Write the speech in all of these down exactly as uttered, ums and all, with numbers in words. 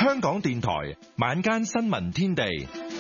香港電台晚間新聞天地，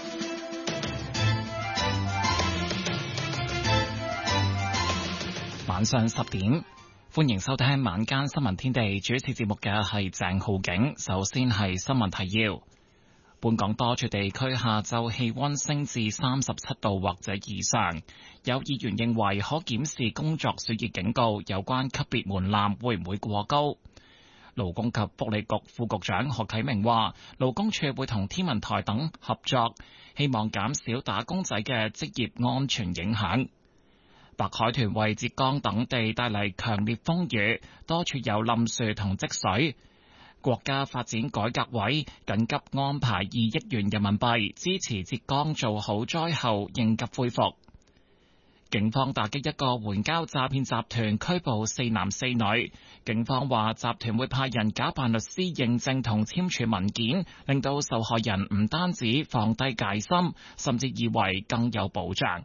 晚上十點，歡迎收聽晚間新聞天地。主持節目嘅係鄭浩景。首先係新聞提要。本港多處地區下晝氣溫升至三十七度或者以上，有議員認為可檢視工作暑熱警告有關級別門檻會唔會過高。勞工及福利局副局長何啟明話，勞工處會同天文台等合作，希望減少打工仔嘅職業安全影響。白海豚為浙江等地帶嚟強烈風雨，多處有冧樹同積水。國家發展改革委緊急安排二億元人民幣支持浙江做好災後應急恢復。警方打擊一個援交詐騙集團，拘捕四男四女。警方話集團會派人假扮律師認證同簽署文件，令到受害人唔單止放低戒心，甚至以為更有保障。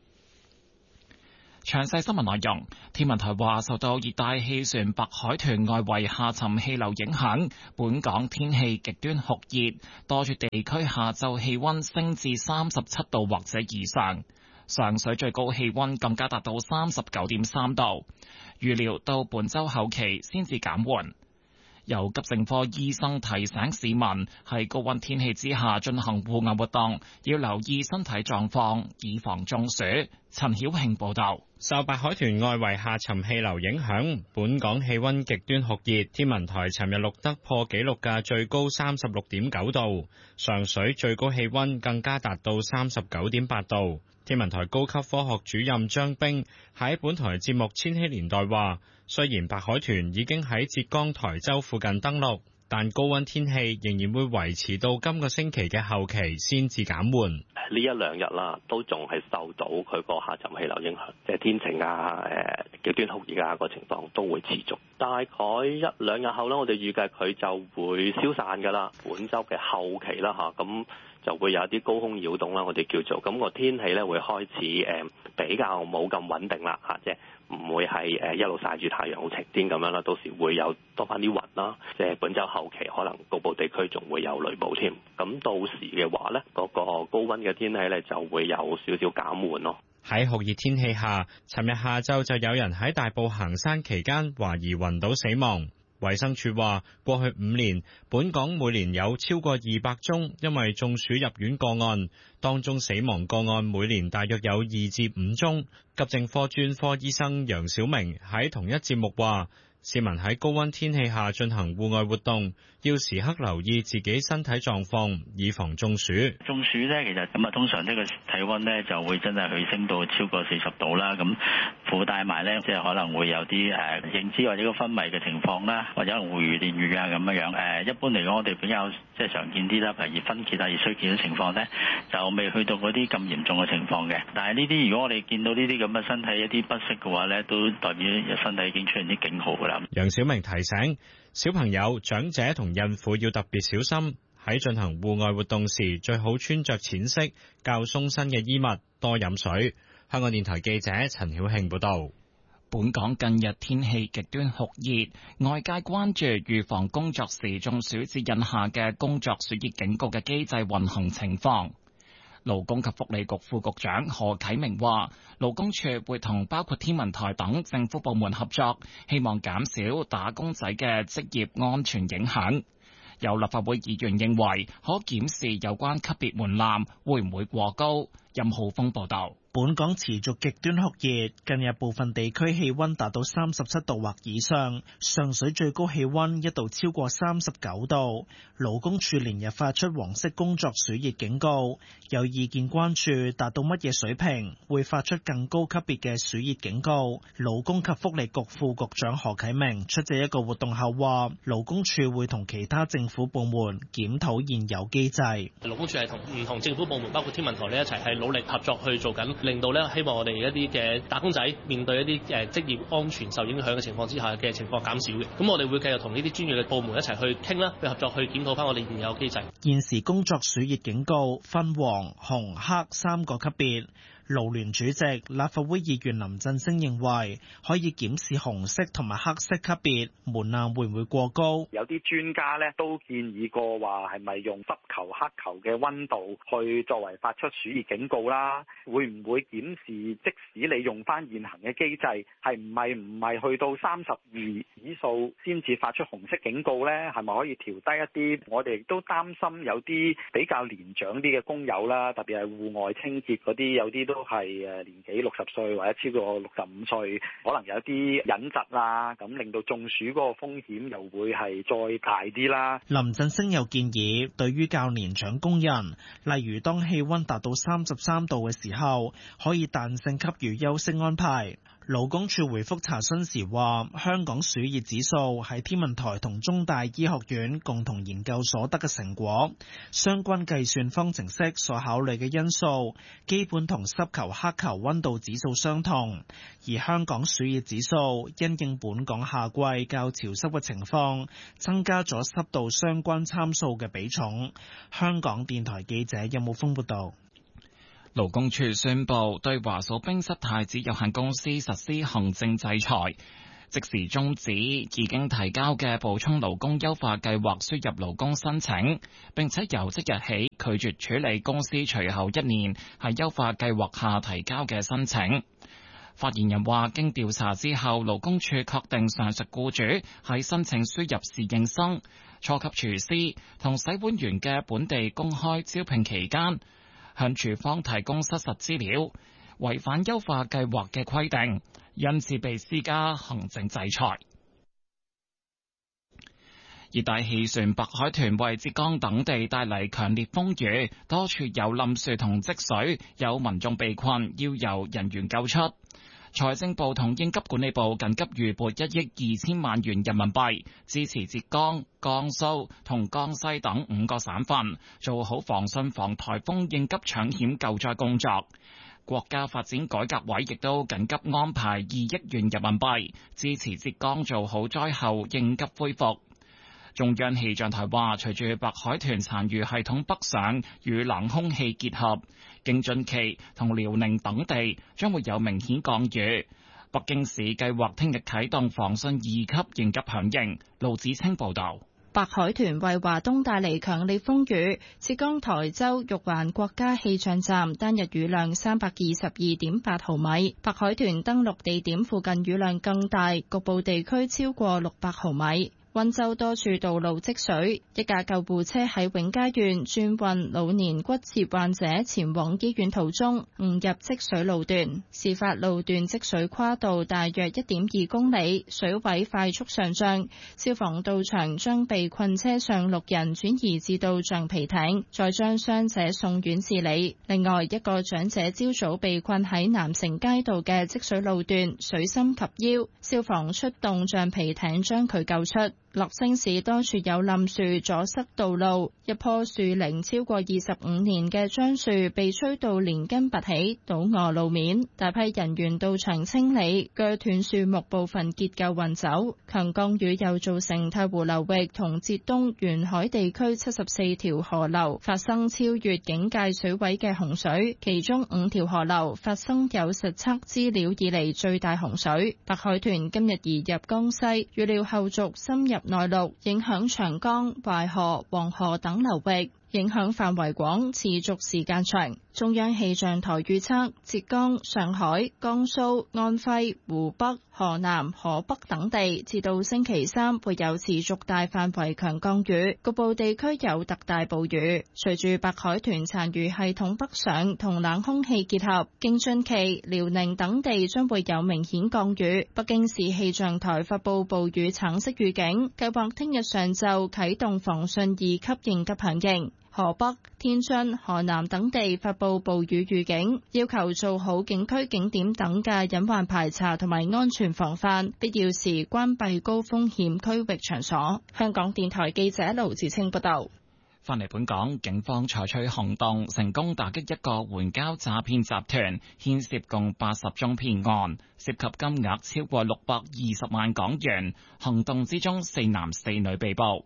詳細新聞內容，天文台話受到熱帶氣旋白海豚外圍下沉氣流影響，本港天氣極端酷熱，多處地區下晝氣溫升至三十七度或者以上，上水最高氣溫更加達到三十九點三度，預料到本週後期先至減緩。有急症科醫生提醒市民喺高溫天氣之下進行戶外活動，要留意身體狀況，以防中暑。陳曉慶報道。 受白海豚外圍下沉氣流影響，本港氣溫極端酷熱，天文台尋日錄得破紀錄嘅最高三十六點九度，上水最高氣溫更加達到三十九點八度。天文台高級科學主任張冰喺本台節目《千禧年代》話，雖然白海豚已經喺浙江台州附近登陸，但高溫天氣仍然會維持到今個星期嘅後期先至減緩。 呢一兩日啦，都仲係受到佢個下沉氣流影響，即係天晴啊、誒極端酷熱啊個情況都會持續。大概一兩日後咧，我哋預計佢就會消散㗎啦。本週嘅後期啦嚇，咁就會有啲高空擾動啦，我哋叫做咁個天氣咧會開始誒比較冇咁穩定啦嚇，即係唔會係誒一路曬住太陽好晴天咁樣啦，到時會有多翻啲雲啦。即係本週後期可能局部地區仲會有雷暴添。咁到時嘅話咧，嗰個高溫嘅天氣咧就會有少少減緩咯。 喺酷熱天氣下，尋日下晝就有人喺大埔行山期間懷疑暈倒死亡。衛生署話，過去五年，本港每年有超過二百宗因為中暑入院個案，當中死亡個案每年大約有二至五宗。急症科專科醫生楊小明喺同一節目話，市民喺高溫天氣下進行戶外活動，要時刻留意自己身體狀況，以防中暑。 中暑咧，其實咁啊，通常呢個體溫咧就會真係去升到超過四十度啦。咁附帶埋咧，即係可能會有啲誒認知或者個昏迷嘅情況啦，或者可能胡言亂語啊咁樣樣。誒，一般嚟講，我哋比較即係常見啲啦，譬如熱分揭啊、熱衰竭嘅情況咧，就未去到嗰啲咁嚴重嘅情況嘅。但係呢啲如果我哋見到呢啲咁嘅身體一啲不適嘅話咧，都代表身體已經出現啲警號㗎啦。 楊小明提醒小朋友、長者同孕婦要特別小心，喺進行戶外活動時，最好穿着淺色、較鬆身嘅衣物，多飲水。香港電台記者陳曉慶報道。 本港近日天氣極端酷熱，外界關注預防工作時中暑指引下嘅工作暑熱警告嘅機制運行情況。勞工及福利局副局長何啟明話，勞工處會同包括天文台等政府部門合作，希望減少打工仔嘅職業安全影響。有立法會議員認為可檢視有關級別門檻會唔會過高。任浩峰報道。 本港持續極端酷熱，近日部分地區氣溫達到三十七度或以上，上水最高氣溫一度超過三十九度。勞工處連日發出黃色工作暑熱警告，有意見關注達到乜嘢水平會發出更高級別嘅暑熱警告。勞工及福利局副局長何啟明出席一個活動後話，勞工處會同其他政府部門檢討現有機制。 勞工處係同唔同政府部門，包括天文台呢一齊係努力合作去做緊，令到咧希望我哋一啲嘅打工仔面對一啲誒職業安全受影響嘅情況之下嘅情況減少嘅。咁我哋會繼續同呢啲專業嘅部門一齊去傾啦，去合作去檢討翻我哋現有機制。 現時工作暑熱警告分黃、紅、黑三個級別。 勞聯主席立法會議員林振昇認為，可以檢視紅色同埋黑色級別門檻會唔會過高。 有啲專家咧都建議過話係咪用濕球、黑球嘅溫度去作為發出暑熱警告啦？會唔會檢視即使你用翻現行嘅機制，係唔係唔係去到三十二指數先至發出紅色警告呢？係咪可以調低一啲？我哋亦都擔心有啲比較年長啲嘅工友啦，特別係戶外清潔嗰啲，有啲都係誒年紀六十歲或者超過六十五歲，可能有啲隱疾啦，咁令到中暑嗰個風險又會係再大啲啦。 林振昇又建議，對於較年長工人，例如當氣溫達到三十三度嘅時候，可以彈性給予休息安排。勞工處回覆查詢時話，香港暑熱指數係天文台同中大醫學院共同研究所得嘅成果，相關計算方程式所考慮嘅因素，基本同濕球、黑球溫度指數相同。而香港暑熱指數因應本港夏季較潮濕嘅情況，增加咗濕度相關參數嘅比重。香港電台記者任武峰報道。 勞工處宣布對華數冰室太子有限公司實施行政制裁，即時終止已經提交嘅補充勞工優化計劃輸入勞工申請，並且由即日起拒絕處理公司隨後一年喺優化計劃下提交嘅申請。發言人話，經調查之後，勞工處確定上述僱主喺申請輸入侍應生、初級廚師同洗碗員嘅本地公開招聘期間，向處方提供失實資料，違反優化計劃嘅規定，因此被施加行政制裁。熱帶氣旋白海豚為浙江等地帶嚟強烈風雨，多處有冧樹同積水，有民眾被困，要由人員救出。財政部同應急管理部緊急預撥一億二千萬元人民幣，支持浙江、江蘇同江西等五個省份做好防汛防颱風應急搶險救災工作。國家發展改革委亦都緊急安排二億元人民幣，支持浙江做好災後應急恢復。中央氣象台話，隨住白海豚殘餘系統北上與冷空氣結合，京津冀同遼寧等地將會有明顯降雨。北京市計劃聽日啟動防汛二級應急響應。盧子清報道。 白海豚為華東帶嚟強烈風雨，浙江台州玉環國家氣象站單日雨量三百二十二點八毫米，白海豚登陸地點附近雨量更大，局部地區超過六百毫米。溫州多處道路積水，一架救護車喺永嘉縣轉運老年骨折患者前往醫院途中誤入積水路段，事發路段積水跨度大約一點二公里，水位快速上漲。消防到場將被困車上六人轉移至到橡皮艇，再將傷者送院治理。另外一個長者朝早被困喺南城街道嘅積水路段，水深及腰，消防出動橡皮艇將佢救出。樂清市多處有冧樹阻塞道路，一棵樹齡超過二十五年嘅樟樹被吹到連根拔起，倒卧路面，大批人員到場清理，鋸斷樹木部分結構運走。強降雨又造成太湖流域同浙東沿海地區七十四條河流發生超越警戒水位嘅洪水，其中五條河流發生有實測資料以嚟最大洪水。白海豚今日移入江西，預料後續深入內陸，影響長江、淮河、黃河等流域，影響範圍廣，持續時間長。中央氣象台預測，浙江、上海、江蘇、安徽、湖北、河南、河北等地，至到星期三會有持續大範圍強降雨，局部地區有特大暴雨。隨住白海豚殘餘系統北上同冷空氣結合，京津冀、遼寧等地將會有明顯降雨。北京市氣象台發布暴雨橙色預警，計劃聽日上晝啟動防汛二級應急響應。河北、天津、河南等地發布暴雨預警，要求做好景區景點等嘅隱患排查同埋安全防範，必要時關閉高風險區域場所。香港電台記者盧志清報道。 返嚟本港，警方採取行動，成功打擊一個援交詐騙集團，牽涉共八十宗騙案，涉及金額超過六百二十萬港元。行動之中，四男四女被捕。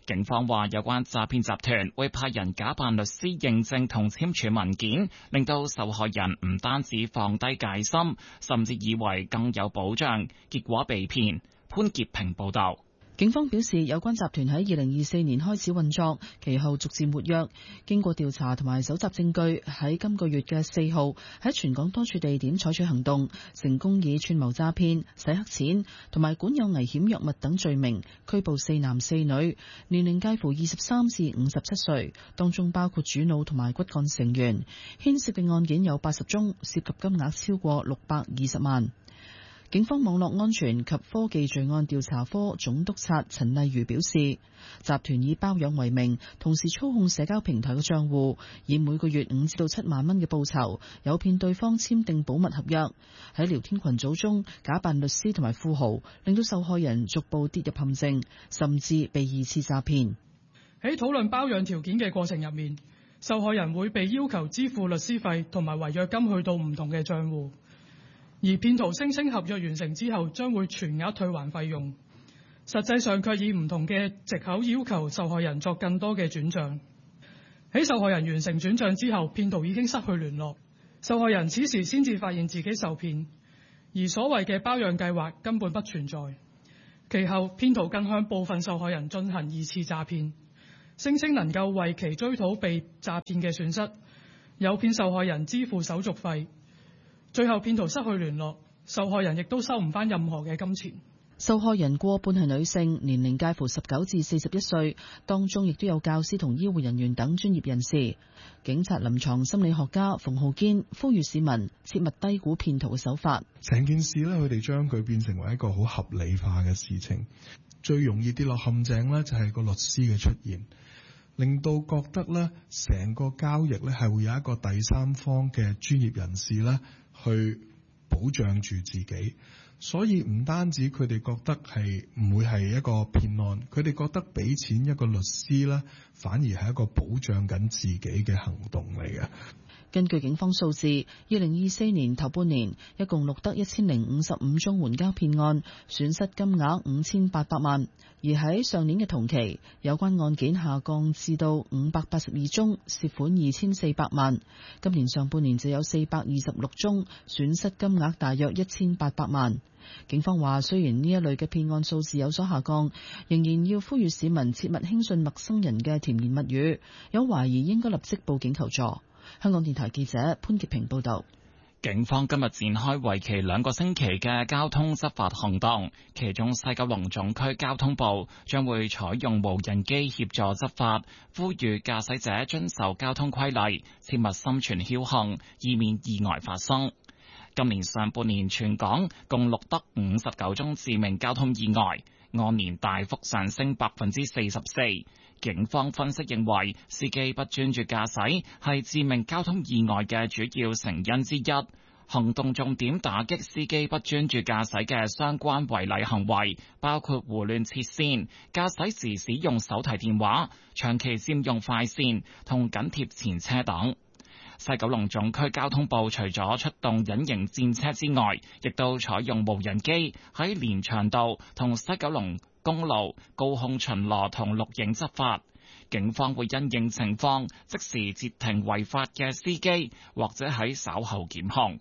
警方話有關詐騙集團會派人假扮律師認證同簽署文件，令到受害人唔單止放低戒心，甚至以為更有保障，結果被騙。潘潔平報道。 警方表示，有關集團喺二零二四年開始運作，其後逐漸活躍。經過調查同埋搜集證據，喺今個月嘅四號喺全港多處地點採取行動，成功以串謀詐騙、洗黑錢同埋管有危險藥物等罪名拘捕四男四女，年齡介乎二十三至五十七歲，當中包括主腦同埋骨幹成員。牽涉嘅案件有八十宗，涉及金額超過六百二十萬。警方網絡安全及科技罪案調查科總督察陳麗如表示，集團以包養為名，同時操控社交平台嘅賬戶，以每個月五至到七萬蚊嘅報酬，誘騙對方簽訂保密合約，喺聊天群組中假扮律師同埋富豪，令到受害人逐步跌入陷阱，甚至被二次詐騙。 喺討論包養條件嘅過程入面，受害人會被要求支付律師費同埋違約金去到唔同嘅賬戶。而騙徒聲稱合約完成之後將會全額退還費用，實際上卻以唔同嘅藉口要求受害人作更多嘅轉賬。喺受害人完成轉賬之後，騙徒已經失去聯絡，受害人此時先至發現自己受騙，而所謂嘅包養計劃根本不存在。其後，騙徒更向部分受害人進行二次詐騙，聲稱能夠為其追討被詐騙嘅損失，誘騙受害人支付手續費。最後騙徒失去聯絡，受害人亦都收唔返任何嘅金錢。 受害人過半係女性，年齡介乎十九至四十一歲，當中亦都有教師同醫護人員等專業人士。警察臨床心理學家馮浩堅呼籲市民切勿低估騙徒嘅手法。 成件事呢，佢哋將佢變成為一個好合理化嘅事情，最容易跌落陷阱呢，就係個律師嘅出現，令到覺得呢成個交易呢係會有一個第三方嘅專業人士呢去保障住自己，所以唔單止佢哋覺得係唔會係一個騙案，佢哋覺得俾錢一個律師呢，反而係一個保障緊自己嘅行動嚟嘅。 根據警方數字，二零二四年頭半年一共錄得一千零五十五宗援交騙案，損失金額五千八百萬。而喺上年嘅同期，有關案件下降至到五百八十二宗，涉款二千四百萬。今年上半年就有四百二十六宗，損失金額大約一千八百萬。警方話，雖然呢一類嘅騙案數字有所下降，仍然要呼籲市民切勿輕信陌生人嘅甜言蜜語，有懷疑應該立即報警求助。香港電台記者潘潔平報道。 警方今日展開為期兩個星期嘅交通執法行動，其中西九龍總區交通部將會採用無人機協助執法，呼籲駕駛者遵守交通規例，切勿心存僥倖，以免意外發生。今年上半年全港共錄得五十九宗致命交通意外，按年大幅上升百分之四十四。警方分析認為，司機不專注駕駛係致命交通意外嘅主要成因之一。行動重點打擊司機不專注駕駛嘅相關違例行為，包括胡亂切線、駕駛時使用手提電話、長期佔用快線同緊貼前車等。西九龍總區交通部除咗出動隱形戰車之外，亦都採用無人機喺連翔道同西九龍公路高空巡邏同錄影執法。警方會因應情況即時截停違法嘅司機，或者喺稍後檢控。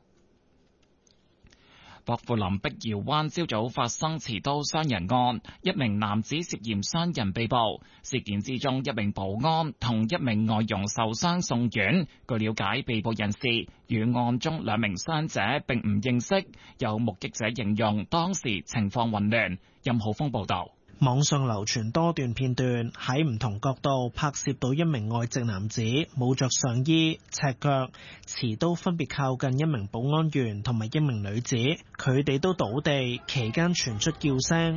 薄扶林碧瑤灣朝早發生持刀傷人案，一名男子涉嫌傷人被捕。事件之中，一名保安同一名外傭受傷送院。據了解，被捕人士與案中兩名傷者並唔認識。有目擊者形容當時情況混亂。任浩峰報道。 網上流傳多段片段，喺唔同角度拍攝到一名外籍男子冇着上衣、赤腳、持刀分別靠近一名保安員同埋一名女子，佢哋都倒地，期間傳出叫聲。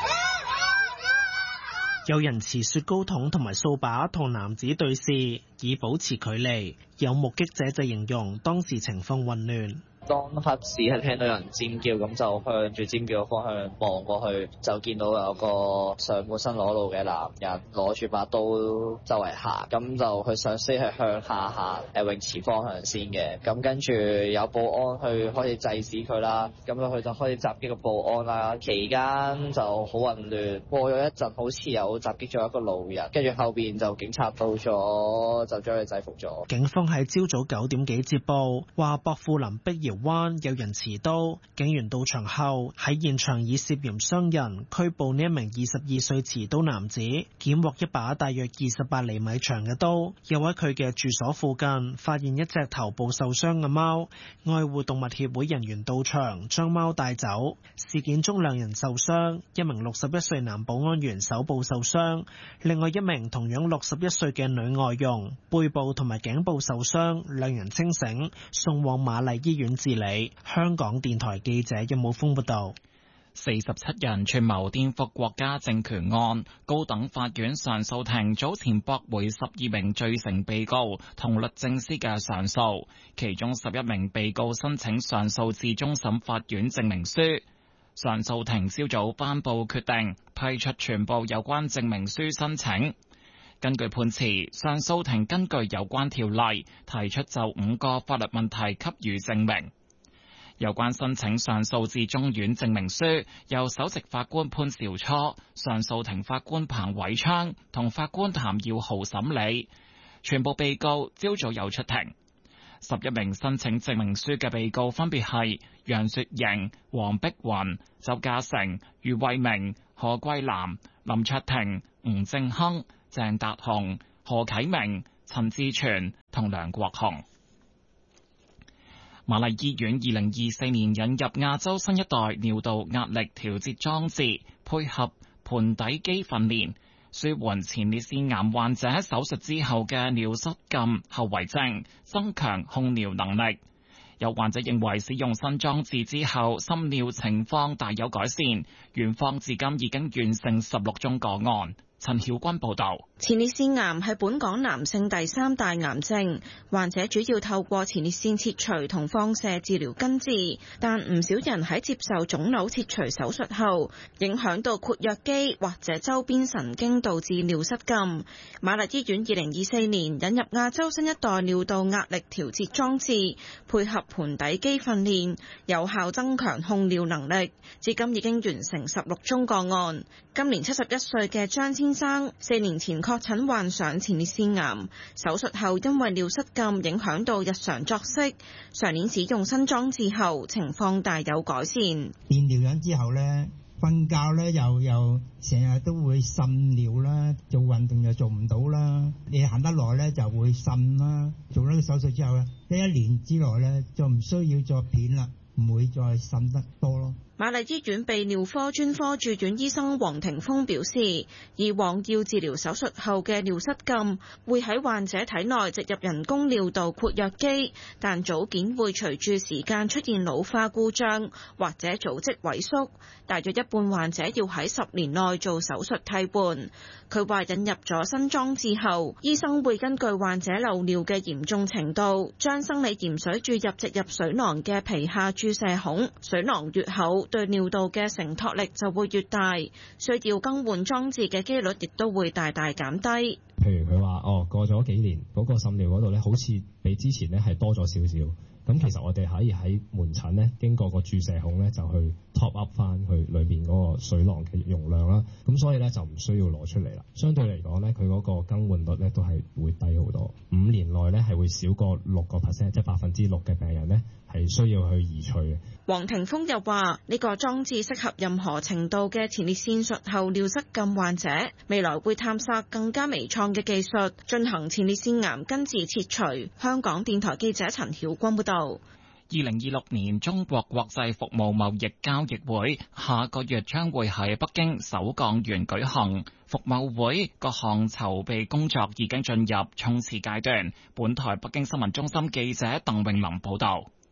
有人持雪糕筒同埋掃把同男子對視，以保持距離。有目擊者就形容當時情況混亂。 當黑市係聽到有人尖叫，咁就向住尖叫嘅方向望過去，就見到有個上半身裸露嘅男人攞住把刀周圍行，咁就佢上司係向下行誒泳池方向先嘅，咁跟住有保安去開始制止佢啦，咁樣佢就開始襲擊個保安啦，期間就好混亂，過咗一陣好似有襲擊咗一個路人，跟住後邊就警察到咗，就將佢制服咗。 警方喺朝早九點幾接報，話薄扶林碧瑤灣有人持刀，警員到場後喺現場以涉嫌傷人拘捕呢一名二十二歲持刀男子，檢獲一把大約二十八厘米長嘅刀，又喺佢嘅住所附近發現一隻頭部受傷嘅貓，愛護動物協會人員到場將貓帶走。事件中兩人受傷，一名六十一歲男保安員手部受傷，另外一名同樣六十一歲嘅女外傭背部同埋頸部受傷，兩人清醒，送往瑪麗醫院治理。香港電台記者任武峰報道。 四十七人串謀顛覆國家政權案，高等法院上訴庭早前駁回十二名罪成被告同律政司嘅上訴，其中十一名被告申請上訴至終審法院證明書。上訴庭朝早頒布決定，批出全部有關證明書申請。根據判詞，上訴庭根據有關條例提出就五個法律問題給予證明。有關申請上訴至中院證明書，由首席法官潘兆初、上訴庭法官彭偉昌同法官譚耀豪審理。全部被告朝早有出庭。十一名申請證明書嘅被告分別係楊雪瑩、黃碧雲、周家成、余慧明、何桂藍、林卓廷、吳正亨、鄭達鴻、何啟明、陳志全同梁國雄。瑪麗醫院二零二四年引入亞洲新一代尿道壓力調節裝置，配合盆底肌訓練，舒緩前列腺癌患者手術之後嘅尿失禁後遺症，增強控尿能力。有患者認為使用新裝置之後，心尿情況大有改善。院方至今已經完成十六宗個案。陳曉君報道。 前列腺癌係本港男性第三大癌症，患者主要透過前列腺切除同放射治療根治，但唔少人喺接受腫瘤切除手術後，影響到括約肌或者周邊神經，導致尿失禁。瑪麗醫院二零二四年引入亞洲新一代尿道壓力調節裝置，配合盆底肌訓練，有效增強控尿能力。至今已經完成十六宗個案。今年七十一歲嘅張先生，四年前確診患上前列腺癌，手術後因為尿失禁影響到日常作息，上年使用新裝置後情況大有改善。 變尿樣之後呢，瞓覺呢又又成日都會滲尿啦，做運動又做唔到啦，你行得耐呢就會滲啦。做咗個手術之後呢，呢一年之內呢就唔需要再片啦，唔會再滲得多咯。 瑪麗醫院泌尿科專科住院醫生黃庭鋒表示，以往要治療手術後嘅尿失禁，會喺患者體內植入人工尿道括約肌，但組件會隨住時間出現老化故障或者組織萎縮，大約一半患者要喺十年內做手術替換。佢話引入咗新裝置後，醫生會根據患者漏尿嘅嚴重程度，將生理鹽水注入植入水囊嘅皮下注射孔，水囊越厚，對尿道嘅承托力就會越大，需要更換裝置嘅機率亦都會大大減低。 譬如佢話哦，過咗幾年嗰個滲尿嗰度咧，好似比之前咧係多咗少少。咁其實我哋可以喺門診咧，經過個注射孔咧，就去 top up 翻佢裏面嗰個水囊嘅容量啦。咁所以咧就唔需要攞出嚟啦。相對嚟講咧，佢嗰個更換率咧都係會低好多。五年內咧係會少過六個 percent， 即係百分之六嘅病人咧係需要去移除嘅。 黃庭鋒又話：呢個裝置適合任何程度嘅前列腺術後尿失禁患者，未來會探索更加微創嘅技術，進行前列腺癌根治切除。香港電台記者陳曉君報道。 二零二六年中國國際服務貿易交易會下個月將會喺北京首鋼園舉行，服貿會各項籌備工作已經進入衝刺階段。本台北京新聞中心記者鄧永林報道。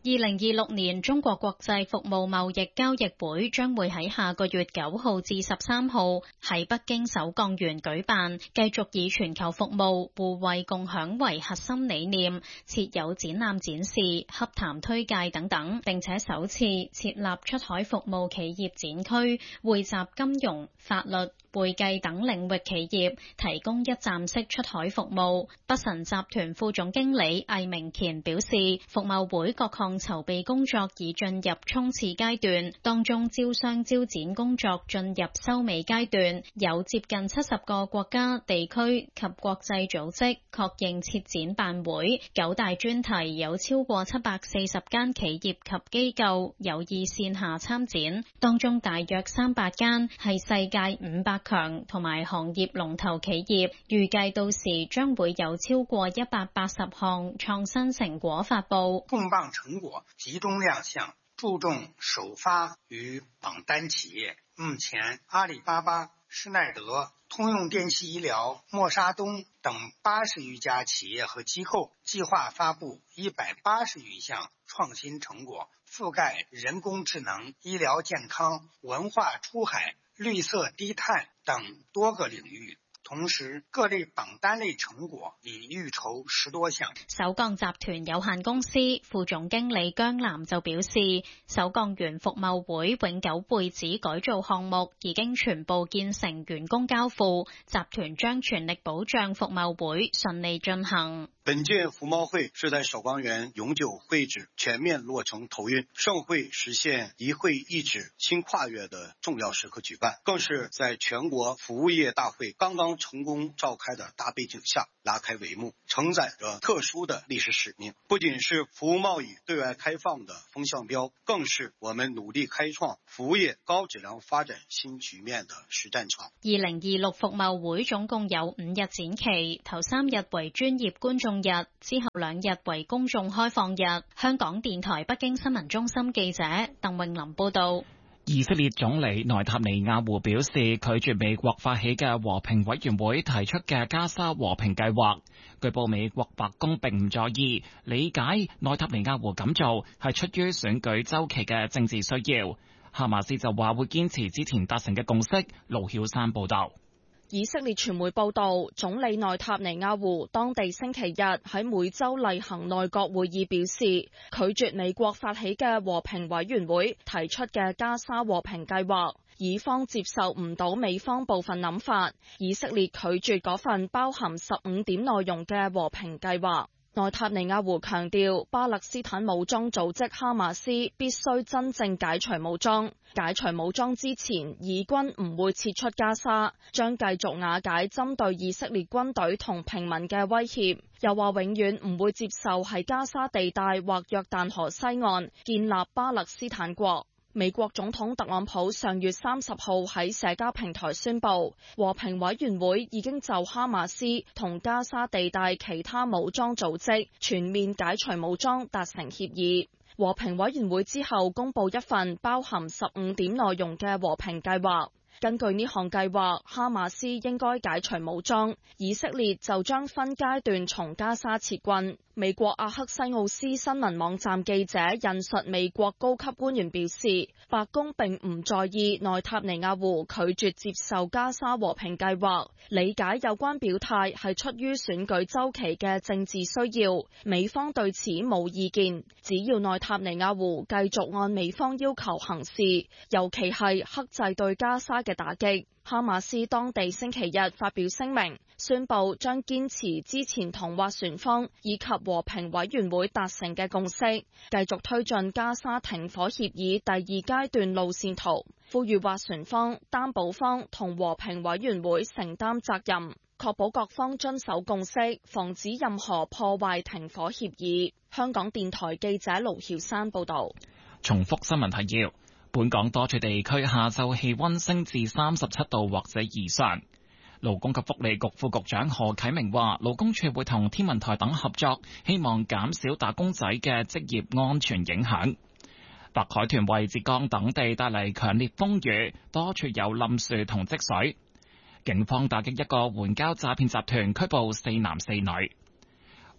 二零二六年中國國際服務貿易交易會將會喺下個月九號至十三號喺北京首鋼園舉辦，繼續以全球服務、互惠共享為核心理念，設有展覽展示、洽談推介等等，並且首次設立出海服務企業展區，匯集金融、法律、會計等領域企業，提供一站式出海服務。北辰集團副總經理魏明乾表示，服貿會各項籌備工作已進入衝刺階段，當中招商招展工作進入收尾階段，有接近七十個國家、地區及國際組織確認設展辦會，九大專題有超過七百四十間企業及機構有意線下參展，當中大約三百間係世界五百強同埋行業龍頭企業，預計到時將會有超過一百八十項創新成果發佈。 重磅成果集中亮相，注重首發與榜單企業。目前，阿里巴巴、施耐德、通用電氣醫療、默沙東等八十餘家企業和機構計劃發佈一百八十餘項創新成果，覆蓋人工智能、醫療健康、文化出海、綠色低碳等多個領域。同時，各類榜單類成果已預籌十多項。 首鋼集團有限公司副總經理姜南就表示，首鋼園服貿會永久會址改造項目已經全部建成完工交付，集團將全力保障服貿會順利進行。 本屆服貿會是在首鋼園永久會址全面落成投運，盛會實現一會一址新跨越的重要時刻舉辦，更是在全國服務業大會剛剛成功召開的大背景下拉開帷幕，承載着特殊的歷史使命。不僅是服務貿易對外開放的風向標，更是我們努力開創服務業高質量發展新局面的實戰場。 二零二六服貿會總共有五日展期，頭三日為專業觀眾日，之後兩日為公眾開放日。香港電台北京新聞中心記者鄧穎琳報道。 以色列總理內塔尼亞胡表示，拒絕美國發起嘅和平委員會提出嘅加沙和平計劃。據報美國白宮並唔在意，理解內塔尼亞胡咁做係出於選舉週期嘅政治需要。哈馬斯就話會堅持之前達成嘅共識。盧曉山報道。 以色列傳媒報道，總理內塔尼亞胡當地星期日喺每週例行內閣會議表示，拒絕美國發起嘅和平委員會提出嘅加沙和平計劃，以方接受唔到美方部分諗法，以色列拒絕嗰份包含十五點內容嘅和平計劃。內塔尼亞胡強調，巴勒斯坦武裝組織哈馬斯必須真正解除武裝，解除武裝之前，以軍唔會撤出加沙，將繼續瓦解針對以色列軍隊同平民嘅威脅。又話永遠唔會接受喺加沙地帶或約旦河西岸建立巴勒斯坦國。美國總統特朗普上月三十號喺社交平台宣布，和平委員會已經就哈馬斯同加沙地帶其他武裝組織全面解除武裝達成協議。和平委員會之後公布一份包含十五點內容嘅和平計劃。根據呢項計劃，哈馬斯應該解除武裝，以色列就將分階段從加沙撤軍。美國阿克西奧斯新聞網站記者引述美國高級官員表示，白宮並唔在意內塔尼亞胡拒絕接受加沙和平計劃，理解有關表態係出於選舉週期嘅政治需要，美方對此冇意見。只要內塔尼亞胡繼續按美方要求行事，尤其係克制對加沙嘅打擊。哈馬斯當地星期日發表聲明，宣布將堅持之前同斡旋方以及和平委員會達成嘅共識，繼續推進加沙停火協議第二階段路線圖，呼籲斡旋方、擔保方同和平委員會承擔責任，確保各方遵守共識，防止任何破壞停火協議。香港電台記者盧曉山報道。 重複新聞提要。本港多處地區下晝氣溫升至三十七度或者以上。勞工及福利局副局長何啟明話，勞工處會同天文台等合作，希望減少打工仔嘅職業安全影響。白海豚為浙江等地帶嚟強烈風雨，多處有冧樹同積水。警方打擊一個援交詐騙集團，拘捕四男四女。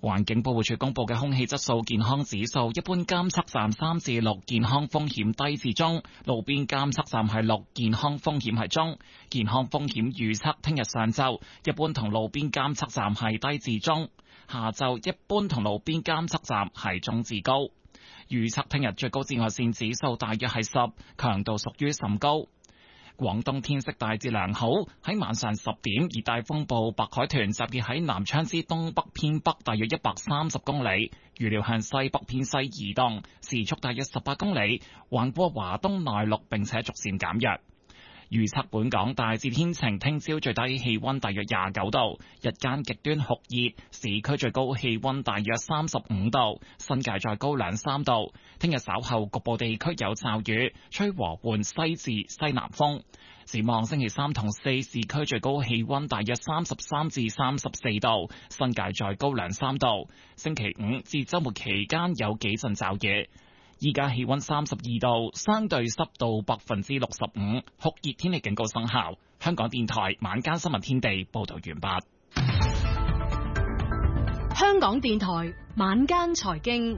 環境保護署公布嘅空氣質素健康指數，一般監測站三至六，健康風險低至中；路邊監測站係六，健康風險係中。健康風險預測聽日上晝一般同路邊監測站係低至中，下晝一般同路邊監測站係中至高。預測聽日最高紫外線指數大約係十，強度屬於甚高。廣東天色大致良好，喺晚上十點，熱帶風暴白海豚集結喺南昌之東北偏北大約一百三十公里，預料向西北偏西移動，時速大約十八公里，橫過華東內陸並且逐漸減弱。預測本港大致天晴，聽朝最低氣溫大約廿九度，日間極端酷熱，市區最高氣溫大約三十五度，新界再高兩三度。聽日稍後局部地區有驟雨，吹和緩西至西南風。展望星期三同四，市區最高氣溫大約三十三至三十四度，新界再高兩三度。星期五至週末期間有幾陣驟雨。依家氣溫三十二度，相對濕度百分之六十五，酷熱天氣警告生效。香港電台晚間新聞天地報道完畢。 香港電台晚間財經，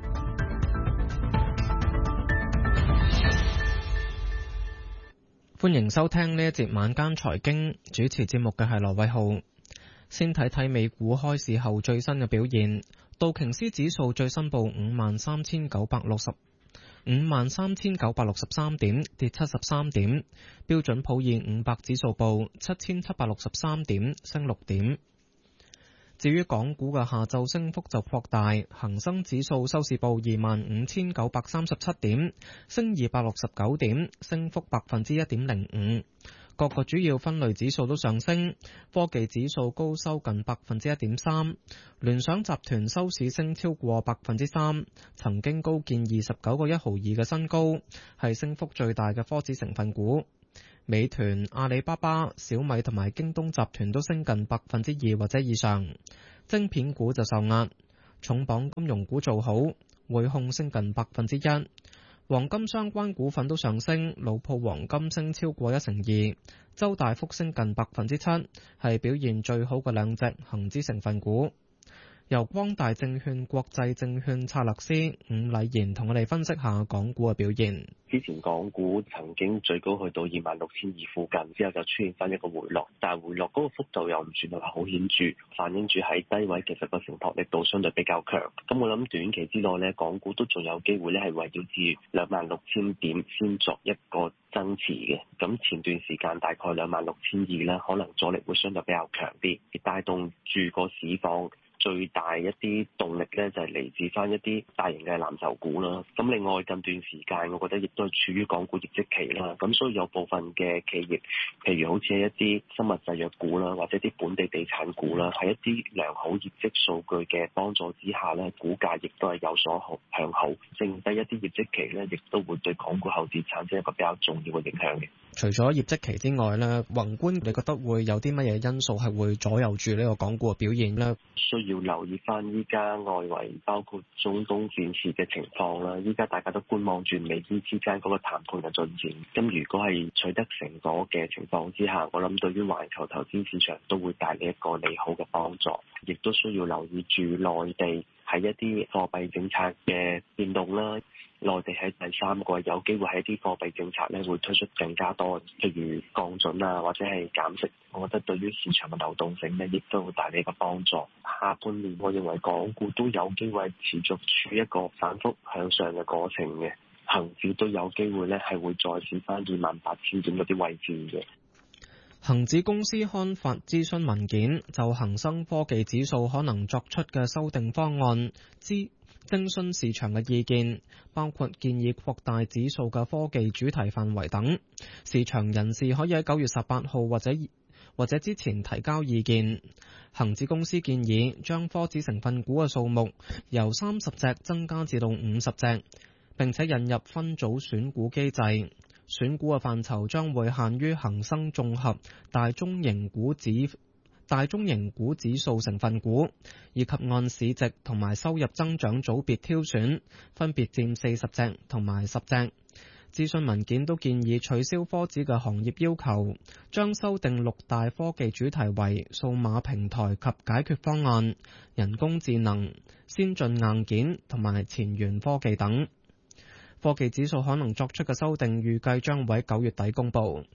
歡迎收聽呢一節晚間財經，主持節目嘅係羅偉浩。先睇睇美股開市後最新嘅表現，道瓊斯指數最新報五萬三千九百六十。五萬三千九百六十三點，跌七十三點。標準普爾五百指數報七千七百六十三點，升六點。至於港股嘅下晝升幅就擴大，恒生指數收市報二萬五千九百三十七點，升二百六十九點，升幅百分之一點零五。各個主要分類指數都上升，科技指數高收近百分之一點三，聯想集團收市升超過百分之三，曾經高見二十九個一毫二嘅新高，係升幅最大嘅科指成分股。美團、阿里巴巴、小米同埋京東集團都升近百分之二或者以上，晶片股就受壓，重磅金融股做好，匯控升近百分之一。黃金相關股份都上升，老鋪黃金升超過一成二，周大福升近百分之七，係表現最好嘅兩隻恒指成分股。由光大證券國際證券策略師伍禮賢同我哋分析下港股嘅表現。 之前港股曾經最高去到二萬六千二附近，之後就出現翻一個回落，但係回落嗰個幅度又唔算係話好顯著，反映住喺低位其實個承托力度相對比較強。咁我諗短期之內呢，港股都仲有機會咧係圍繞住兩萬六千點先作一個增持嘅。咁前段時間大概兩萬六千二啦，可能阻力會相對比較強啲，而帶動住個市況。最大一啲動力咧就係嚟自翻一啲大型嘅藍籌股啦。咁另外近段時間，我覺得亦都係處於港股業績期啦。咁所以有部分嘅企業，譬如好似係一啲生物製藥股啦，或者啲本地地產股啦，喺一啲良好業績數據嘅幫助之下咧，股價亦都係有所好向好。剩低一啲業績期咧，亦都會對港股後市產生一個比較重要嘅影響嘅。 除咗業績期之外咧，宏觀你覺得會有啲乜嘢因素係會左右住呢個港股嘅表現咧？ 需要留意翻依家外圍包括中東戰事嘅情況啦，依家大家都觀望住美伊之間嗰個談判嘅進展。咁如果係取得成果嘅情況之下，我諗對於環球投資市場都會帶嚟一個利好嘅幫助，亦都需要留意住內地喺一啲貨幣政策嘅變動啦。內地喺第三季有機會喺一啲貨幣政策咧會推出更加多，譬如降準啊，或者係減息。我覺得對於市場嘅流動性咧，亦都會帶嚟一個幫助。下半年我認為港股都有機會持續處於一個反覆向上嘅過程嘅，恒指都有機會咧係會再試翻二萬八千點嗰啲位置嘅。 恒指公司刊發諮詢文件，就恒生科技指數可能作出嘅修訂方案之徵詢市場嘅意見，包括建議擴大指數嘅科技主題範圍等。市場人士可以喺九月十八號或者或者之前提交意見。恒指公司建議將科指成分股嘅數目由三十隻增加至到五十隻，並且引入分組選股機制。選股嘅範疇將會限於恒生綜合大中型股指大中型股指數成分股，以及按市值同埋收入增長組別挑選，分別佔四十隻同埋十隻。 諮詢文件都建議取消科指嘅行業要求，將修訂六大科技主題為數碼平台及解決方案、人工智能、先進硬件同埋前沿科技等。科技指數可能作出嘅修訂，預計將會喺九月底公佈。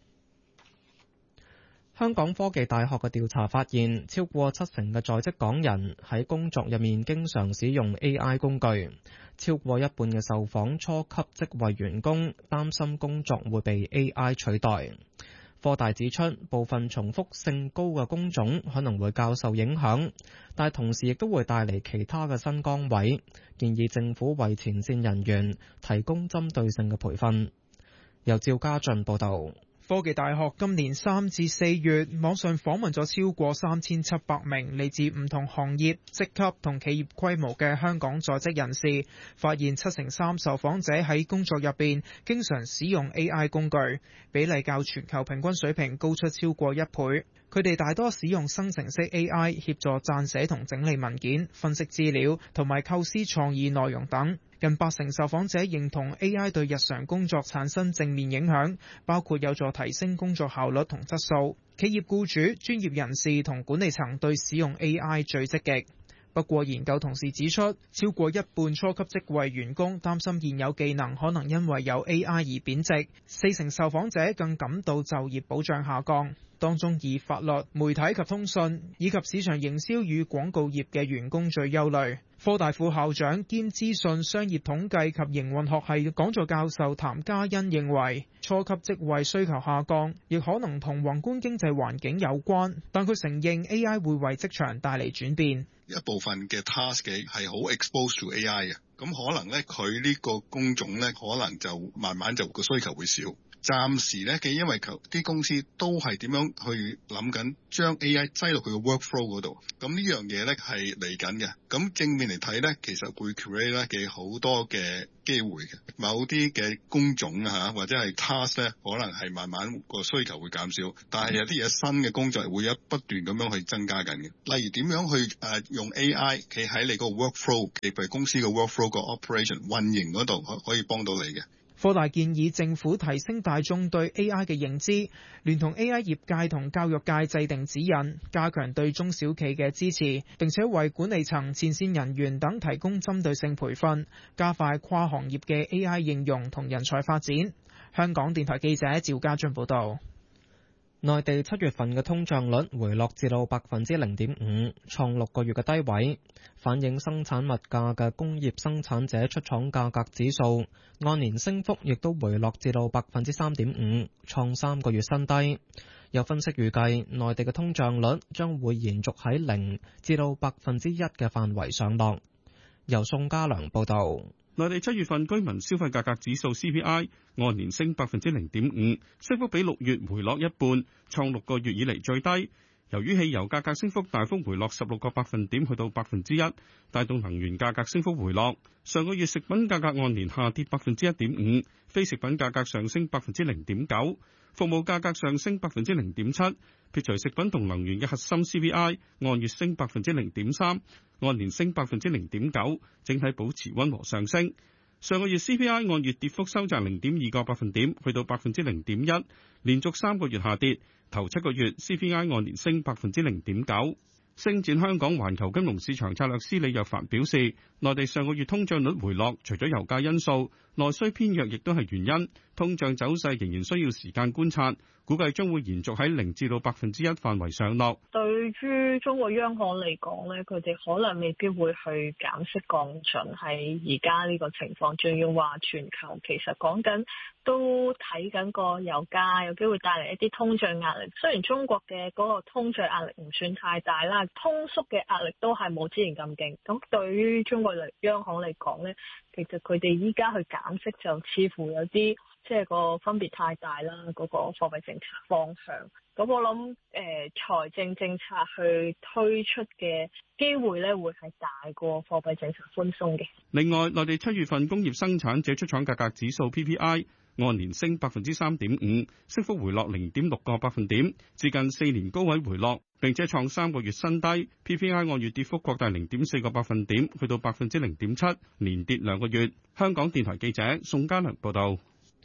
香港科技大學嘅調查發現，超過七成嘅在職港人喺工作入面經常使用 A I 工具，超過一半嘅受訪初級職位員工擔心工作會被 A I 取代。科大指出，部分重複性高嘅工種可能會較受影響，但同時亦都會帶嚟其他嘅新崗位，建議政府為前線人員提供針對性嘅培訓。由趙家俊報導。 科技大學今年三至四月網上訪問咗超過三千七百名嚟自唔同行業、職級同企業規模嘅香港在職人士，發現七成三受訪者喺工作入邊經常使用 A I 工具，比例較全球平均水平高出超過一倍。佢哋大多使用生成式 A I 協助撰寫同整理文件、分析資料同埋構思創意內容等。近八成受訪者認同 A I 對日常工作產生正面影響，包括有助提升工作效率同質素。企業僱主、專業人士同管理層對使用 A I 最積極。不過研究同時指出，超過一半初級職位員工擔心現有技能可能因為有 A I 而貶值，四成受訪者更感到就業保障下降。當中以法律、媒體及通訊以及市場營銷與廣告業嘅員工最憂慮。科大副校長兼資訊商業統計及營運學系講座教授譚嘉欣認為，初級職位需求下降，亦可能同宏觀經濟環境有關，但佢承認 A I 會為職場帶嚟轉變。 一部分嘅 task 係好 exposed to A I 嘅，咁可能咧佢呢個工種咧可能就慢慢就個需求會少。暫時咧嘅，因為求啲公司都係點樣去諗緊將 A I 擠落佢嘅 workflow 嗰度，咁呢樣嘢咧係嚟緊嘅。咁正面嚟睇咧，其實會 create 咧嘅好多嘅機會嘅，某啲嘅工種啊或者係 task 咧，可能係慢慢個需求會減少，但係有啲嘢新嘅工作會一不斷咁樣去增加緊嘅。例如點樣去誒、呃、用 A I 企喺你個 workflow， 譬如公司嘅 workflow 個 operation 運營嗰度可可以幫到你嘅。 科大建議政府提升大眾對 A I 嘅認知，聯同 A I 業界同教育界制定指引，加強對中小企嘅支持，並且為管理層、前線人員等提供針對性培訓，加快跨行業嘅 A I 應用同人才發展。香港電台記者趙家俊報道。 內地七月份嘅通脹率回落至到百分之零點五，創六個月嘅低位。反映生產物價嘅工業生產者出廠價格指數按年升幅亦都回落至到百分之三點五，創三個月新低。有分析預計，內地嘅通脹率將會延續喺零至到百分之一嘅範圍上落。由宋家良報導。 內地七月份居民消費價格指數 C P I 按年升百分之零點五，升幅比六月回落一半，創六個月以嚟最低。由於汽油價格升幅大幅回落十六個百分點，去到百分之一，帶動能源價格升幅回落。上個月食品價格按年下跌百分之一點五，非食品價格上升百分之零點九，服務價格上升百分之零點七。撇除食品同能源嘅核心 C P I 按月升百分之零點三，按年升百分之零點九，整體保持溫和上升。上個月 C P I 按月跌幅收窄零點二個百分點，去到百分之零點一，連續三個月下跌。頭七個月 C P I 按年升百分之零點九。星展香港環球金融市場策略師李若凡表示，內地上個月通脹率回落，除咗油價因素，內需偏弱亦都係原因。通脹走勢仍然需要時間觀察，估計將會延續喺零至到百分之一範圍上落。 對於中國央行嚟講咧，佢哋可能未必會去減息降準，喺而家呢個情況，仲要話全球其實講緊都睇緊個油價有機會帶嚟一啲通脹壓力。雖然中國嘅嗰個通脹壓力唔算太大啦，通縮嘅壓力都係冇之前咁勁。咁對於中國嚟央行嚟講咧，其實佢哋依家去減息就似乎有啲即係個分別太大啦，嗰個貨幣政策方向。咁我諗誒、呃、財政政策去推出嘅機會咧，會係大過貨幣政策寬鬆嘅。 另外，內地七月份工業生產者出廠價格指數 P P I 按年升百分之三點五，升幅回落零點六個百分點，接近四年高位回落，並且創三個月新低。P P I 按月跌幅擴大零點四個百分點，去到百分之零點七，連跌兩個月。香港電台記者宋家良報道。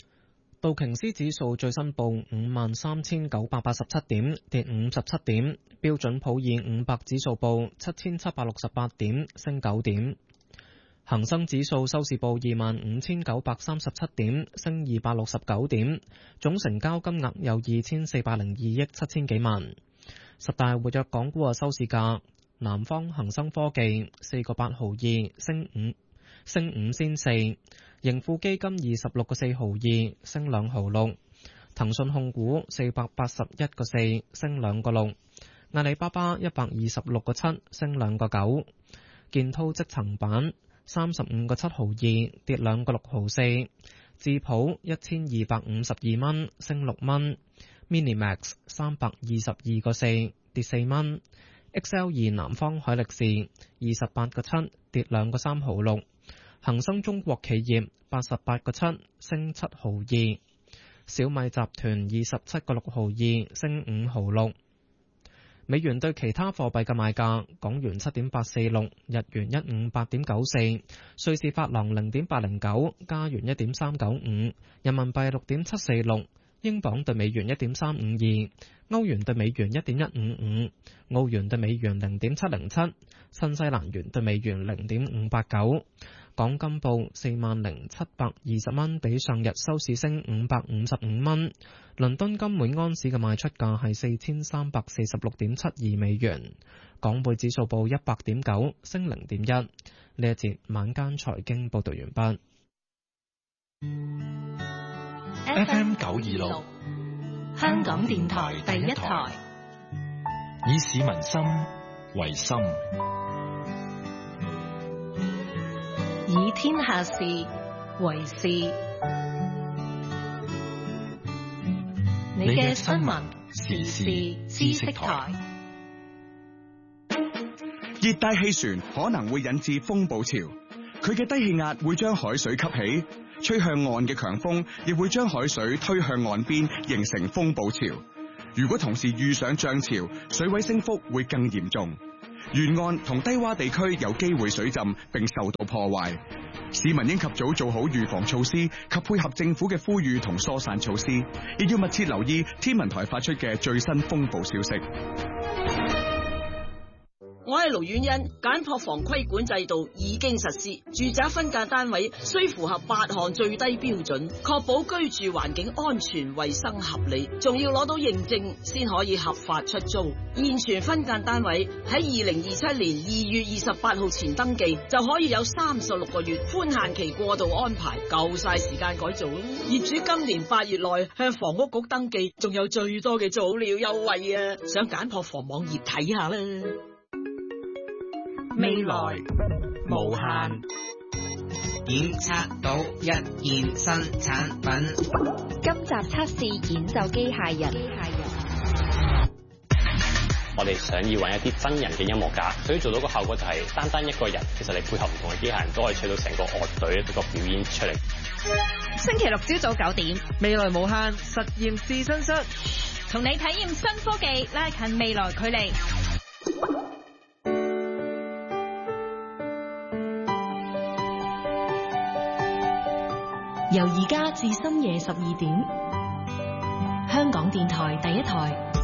道瓊斯指數最新報五萬三千九百八十七點，跌五十七點。標準普爾五百指數報七千七百六十八點，升九點。恒生指數收市報二萬五千九百三十七點，升二百六十九點。總成交金額有二千四百零二億七千幾萬。十大活躍港股嘅收市價：南方恒生科技四個八毫二，升五升五仙四；盈富基金二十六個四毫二，升兩毫六；騰訊控股四百八十一個四，升兩個六；阿里巴巴一百二十六個七，升兩個九；建滔積層板三十五個七毫二，跌兩個六毫四；智普一千二百五十二蚊，升六蚊；Minimax 三百二十二個四，跌四蚊；X L 二南方海力士二十八個七，跌兩個三毫六；恒生中國企業八十八個七，升七毫二；小米集團二十七個六毫二，升五毫六。美元對其他貨幣嘅賣價：港元七點八四六，日元一五八點九四，瑞士法郎零點八零九，加元一點三九五，人民幣六點七四六，英鎊對美元一點三五二，歐元對美元一點一五五，澳元對美元零點七零七，新西蘭元對美元零點五八九。港金報四萬零七百二十蚊，比上日收市升五百五十五蚊。倫敦金每安士嘅賣出價係四千三百四十六點七二美元。港匯指數報一百點九，升零點一。呢一節晚間財經報道完畢。 F M 九二六，香港電台第一台，以市民心為心， 以天下事為事。你嘅新聞時事知識台。 熱帶氣旋可能會引致風暴潮，佢嘅低氣壓會將海水吸起，吹向岸嘅強風亦會將海水推向岸邊，形成風暴潮。如果同時遇上漲潮，水位升幅會更嚴重。沿岸同低洼地區有機會水浸並受到破壞，市民應及早做好預防措施及配合政府嘅呼籲同疏散措施，亦要密切留意天文台發出嘅最新風暴消息。 我係盧婉欣，簡樸房規管制度已經實施，住宅分間單位需符合八項最低標準，確保居住環境安全、衛生合理，仲要攞到認證先可以合法出租。現存分間單位喺二零二七年二月二十八號前登記，就可以有三十六個月寬限期過渡安排，夠晒時間改造。業主今年八月內向房屋局登記，仲有最多嘅早鳥優惠啊！上簡樸房網頁睇下啦。 未來無限，檢測到一件新產品。 今集測試演奏機械人。 我哋想要揾一啲真人嘅音樂家，所以做到個效果就係單單一個人，其實你配合唔同嘅機械人都可以吹到成個樂隊一個表演出嚟。 星期六朝早九點， 未來無限實驗試身室， 同你體驗新科技，拉近未來距離。 由而家至深夜十二點，香港電台第一台。